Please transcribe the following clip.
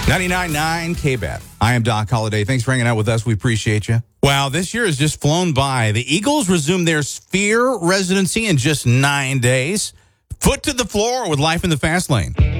99.9 KBET. I am Doc Holliday. Thanks for hanging out with us. We appreciate you. Wow, this year has just flown by. The Eagles resume their Sphere residency in just 9 days. Foot to the floor with Life in the Fast Lane.